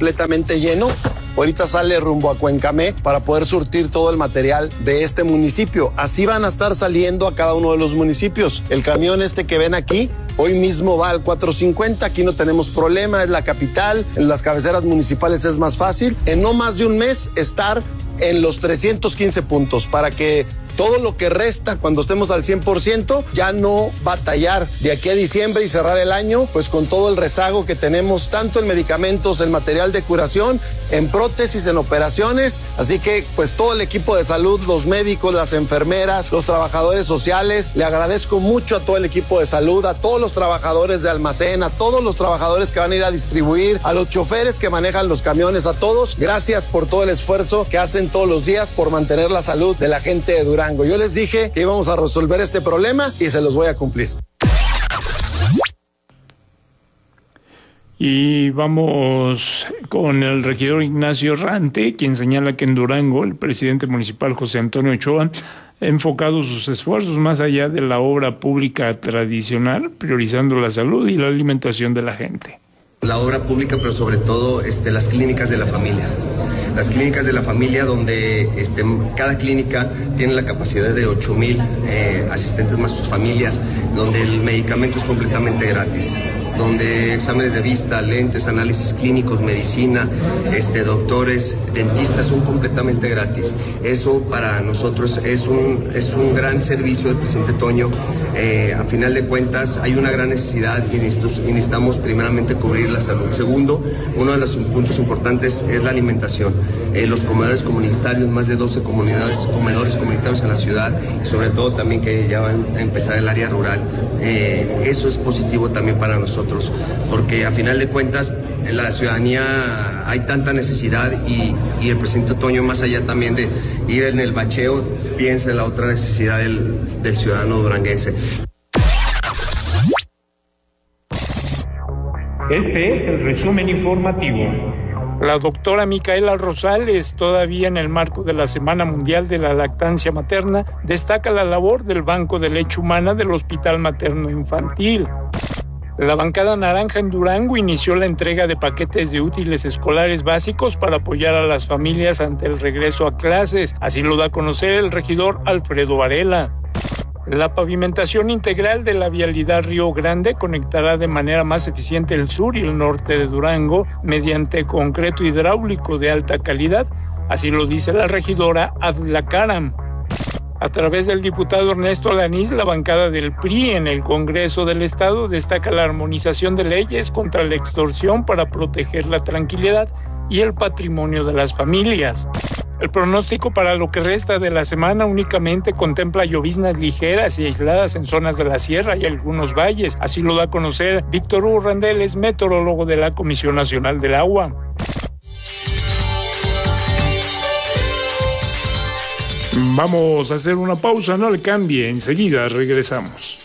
completamente lleno. Ahorita sale rumbo a Cuencamé para poder surtir todo el material de este municipio. Así van a estar saliendo a cada uno de los municipios. El camión que ven aquí, hoy mismo va al 450, aquí no tenemos problema, es la capital, en las cabeceras municipales es más fácil. En no más de un mes estar en los 315 puntos para que todo lo que resta cuando estemos al 100% ya no batallar de aquí a diciembre y cerrar el año pues con todo el rezago que tenemos tanto en medicamentos, en material de curación, en prótesis, en operaciones. Así que pues todo el equipo de salud, los médicos, las enfermeras, los trabajadores sociales, le agradezco mucho a todo el equipo de salud, a todos los trabajadores de almacén, a todos los trabajadores que van a ir a distribuir, a los choferes que manejan los camiones, a todos. Gracias por todo el esfuerzo que hacen todos los días por mantener la salud de la gente de Durango. Yo les dije que íbamos a resolver este problema y se los voy a cumplir. Y vamos con el regidor Ignacio Rante, quien señala que en Durango el presidente municipal José Antonio Ochoa ha enfocado sus esfuerzos más allá de la obra pública tradicional, priorizando la salud y la alimentación de la gente. La obra pública, pero sobre todo las clínicas de la familia. Las clínicas de la familia donde cada clínica tiene la capacidad de 8,000 asistentes más sus familias, donde el medicamento es completamente gratis, donde exámenes de vista, lentes, análisis clínicos, medicina, doctores, dentistas son completamente gratis. Eso para nosotros es un gran servicio del presidente Toño. A final de cuentas hay una gran necesidad y necesitamos primeramente cubrir la salud. Segundo, uno de los puntos importantes es la alimentación. Los comedores comunitarios, más de 12 comedores comunitarios en la ciudad, y sobre todo también que ya van a empezar el área rural. Eso es positivo también para nosotros, porque a final de cuentas en la ciudadanía hay tanta necesidad y el presidente Toño, más allá también de ir en el bacheo, piensa en la otra necesidad del ciudadano duranguense. Este es el resumen informativo. La doctora Micaela Rosales, todavía en el marco de la Semana Mundial de la Lactancia Materna, destaca la labor del Banco de Leche Humana del Hospital Materno Infantil. La bancada naranja en Durango inició la entrega de paquetes de útiles escolares básicos para apoyar a las familias ante el regreso a clases. Así lo da a conocer el regidor Alfredo Varela. La pavimentación integral de la vialidad Río Grande conectará de manera más eficiente el sur y el norte de Durango mediante concreto hidráulico de alta calidad. Así lo dice la regidora Adla Karam. A través del diputado Ernesto Alanís, la bancada del PRI en el Congreso del Estado destaca la armonización de leyes contra la extorsión para proteger la tranquilidad y el patrimonio de las familias. El pronóstico para lo que resta de la semana únicamente contempla lloviznas ligeras y aisladas en zonas de la sierra y algunos valles. Así lo da a conocer Víctor Hugo Randeles, meteorólogo de la Comisión Nacional del Agua. Vamos a hacer una pausa, no le cambie, enseguida regresamos.